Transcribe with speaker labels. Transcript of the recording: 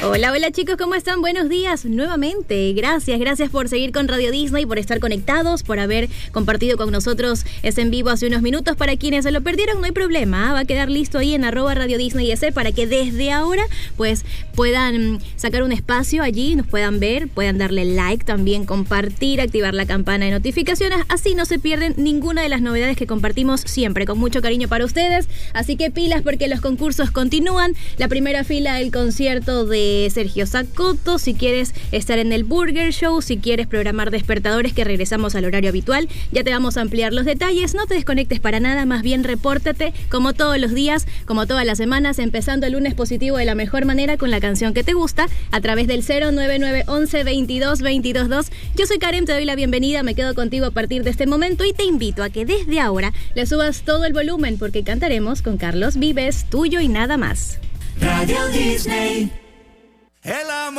Speaker 1: Hola, hola chicos, ¿cómo están? Buenos días nuevamente. Gracias por seguir con Radio Disney, por estar conectados, por haber compartido con nosotros ese en vivo hace unos minutos. Para quienes se lo perdieron, no hay problema, va a quedar listo ahí en @RadioDisneyS para que desde ahora pues puedan sacar un espacio allí, nos puedan ver, puedan darle like, también compartir, activar la campana de notificaciones, así no se pierden ninguna de las novedades que compartimos siempre con mucho cariño para ustedes. Así que pilas porque los concursos continúan. La primera fila del concierto de Sergio Zacoto, si quieres estar en el Burger Show, si quieres programar despertadores, que regresamos al horario habitual, ya te vamos a ampliar los detalles. No te desconectes para nada, más bien repórtate como todos los días, como todas las semanas, empezando el lunes positivo de la mejor manera con la canción que te gusta a través del 09911 22 22 2. Yo soy Karen, te doy la bienvenida, me quedo contigo a partir de este momento y te invito a que desde ahora le subas todo el volumen porque cantaremos con Carlos Vives, Tuyo y Nada Más.
Speaker 2: Radio Disney. El amor.